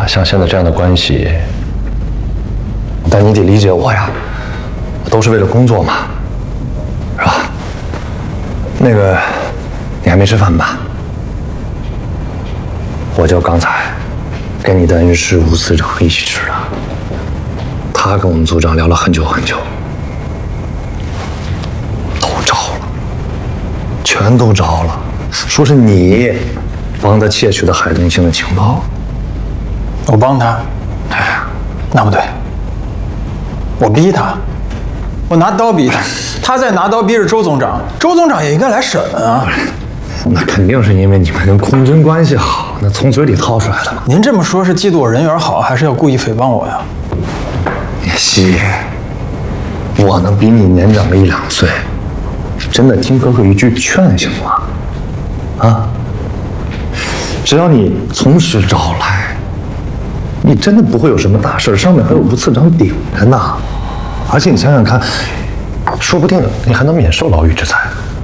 啊，像现在这样的关系，但你得理解我呀，都是为了工作嘛，是吧？那个，你还没吃饭吧？我就刚才跟你的恩师吴次长一起吃的，他跟我们组长聊了很久很久，都招了，全都招了，说是你帮他窃取的海东星的情报。 我帮他？ 哎， 那不对，我逼他，我拿刀逼他，他再拿刀逼着周总长，周总长也应该来审问啊。 那肯定是因为你们跟空军关系好，那从嘴里掏出来的嘛。 您这么说，是嫉妒我人缘好，还是要故意诽谤我呀？ 叶希，我能比你年长个1、2岁，真的听哥哥一句劝行吗？啊，只要你从实招来，你真的不会有什么大事，上面还有吴次长顶着呢。而且你想想看，说不定你还能免受牢狱之灾，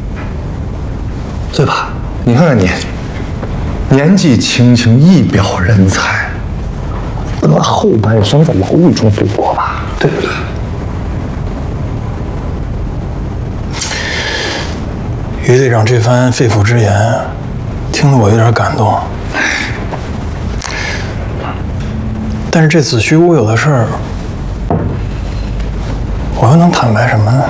对吧？你看看你，年纪轻轻，一表人才，不能后半生在牢狱中度过吧？对不对？ 于队长这番肺腑之言，听得我有点感动。但是这子虚乌有的事儿，我又能坦白什么呢？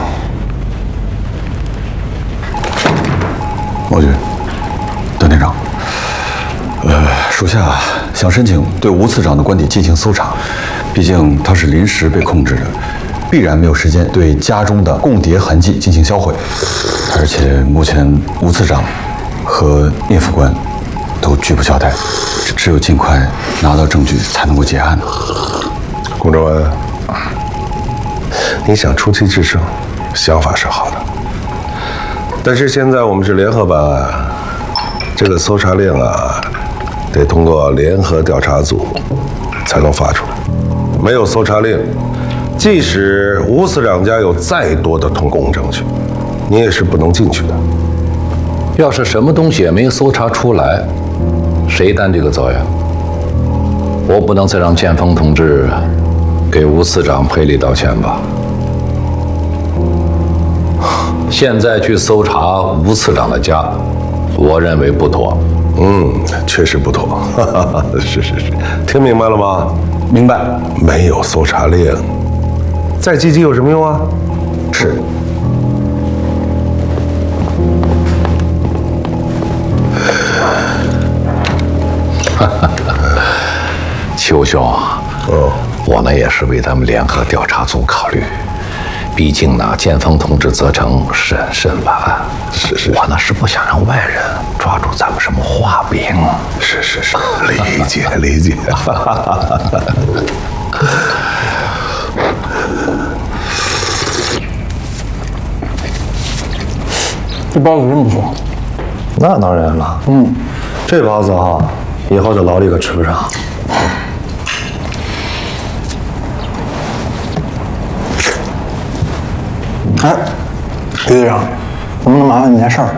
毛局，段队长，属下想申请对吴次长的官邸进行搜查，毕竟他是临时被控制的，必然没有时间对家中的共谍痕迹进行销毁。而且目前吴次长和聂副官都拒不交代，只有尽快拿到证据才能够结案。 龚正文，你想出奇制胜，想法是好的，但是现在我们是联合办案，这个搜查令啊，得通过联合调查组才能发出来。没有搜查令，即使吴次长家有再多的通共证据，你也是不能进去的。 要是什么东西也没搜查出来，谁担这个责呀？我不能再让建峰同志给吴次长赔礼道歉吧？现在去搜查吴次长的家，我认为不妥。 确实不妥。是，听明白了吗？ 明白。 没有搜查令，再积极有什么用啊？ 是。 邱兄，我呢也是为咱们联合调查组考虑，毕竟呢，建峰同志责成审办案， 是， 我呢是不想让外人抓住咱们什么画饼。 是，理解。 这包子真不错。 那当然了，这包子哈，以后在牢里可吃不上。 哎，于队长，能不能麻烦你件事儿？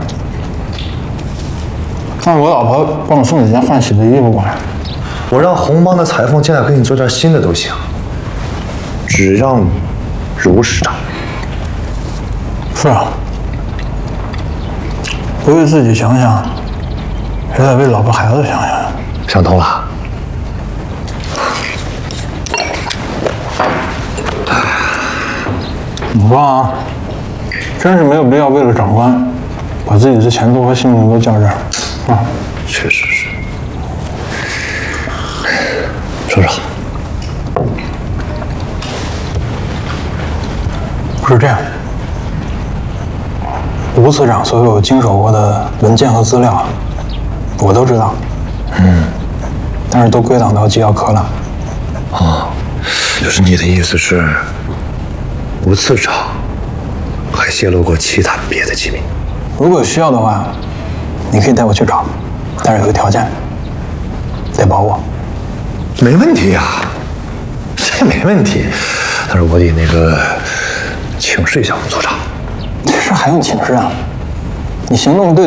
让我老婆帮我送几件换洗的衣服过来。 我让红帮的裁缝进来给你做件新的都行，只要你如实掌握。 是啊，不为自己想想，也得为老婆孩子想想。 想通了。 你说啊，真是没有必要为了长官，把自己的前途和性命都较这儿啊！ 确实是。说说。 是这样，吴次长所有经手过的文件和资料，我都知道。但是都归档到机要科了。 就是你的意思是，吴次长还泄露过其他别的机密？ 如果有需要的话，你可以带我去找，但是有个条件，得保我。 没问题呀，这没问题。但是我得那个请示一下吴组长。 这事还用请示啊？你行动对